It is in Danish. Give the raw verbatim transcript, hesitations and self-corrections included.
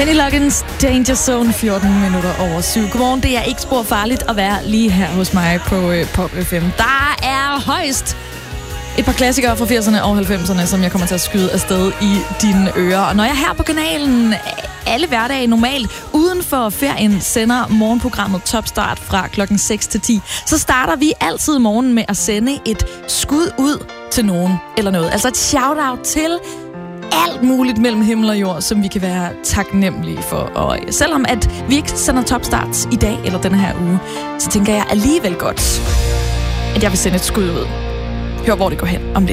Kenny Loggins, Danger Zone, fjorten minutter over syv. Godmorgen, det er ikke spor farligt at være lige her hos mig på øh, Pop F M. Der er højst et par klassikere fra firserne og halvfemserne, som jeg kommer til at skyde afsted i dine ører. Og når jeg her på kanalen alle hverdage normalt uden for ferien sender morgenprogrammet Topstart fra klokken seks til ti, så starter vi altid morgenen med at sende et skud ud til nogen eller noget. Altså et shout-out til alt muligt mellem himmel og jord, som vi kan være taknemmelige for. Og selvom at vi ikke sender Topstart i dag eller denne her uge, så tænker jeg alligevel godt, at jeg vil sende et skud ud. Hør, hvor det går hen om lidt.